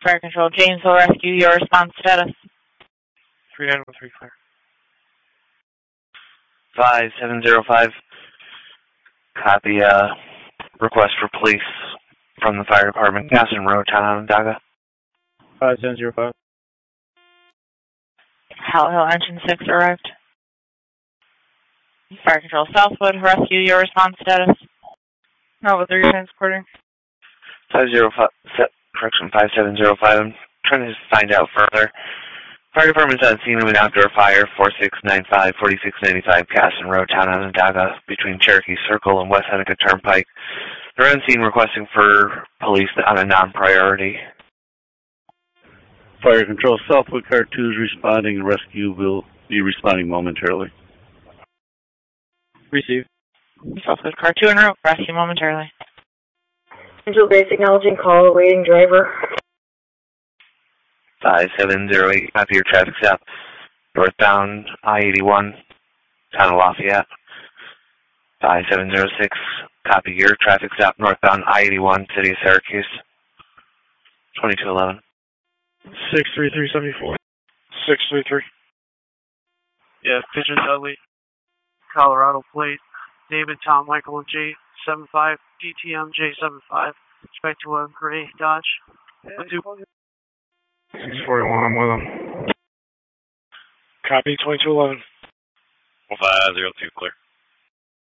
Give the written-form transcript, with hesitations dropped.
Fire Control, Janesville Rescue, your response status. 3913 clear. 5705. Copy, request for police from the fire department, Gaston Road, Town Onondaga. 5705. Howell Hill Engine 6 arrived. Fire Control Southwood Rescue, your response status. Alpha 3 transporting. 5705. I'm trying to find out further. Fire department's on scene of an outdoor fire, 4695, 4695 Gaston Road, Town Onondaga, between Cherokee Circle and West Seneca Turnpike. They're on scene requesting for police on a non-priority. Fire Control Southwood Car 2 is responding, and rescue will be responding momentarily. Receive. Southwood Car 2 en route, rescue momentarily. Angel Base acknowledging call, awaiting driver. 5708, copy your traffic stop. Northbound I-81, Town of Lafayette. 5706, copy your traffic stop. Northbound I-81, City of Syracuse. 2211. 63374. 633. Yeah, Pigeon Dudley, Colorado plate. David, Tom, Michael, and J 75, DTM J75. Expect to a gray Dodge. 641, I'm with him. Copy 2211. 1502 clear.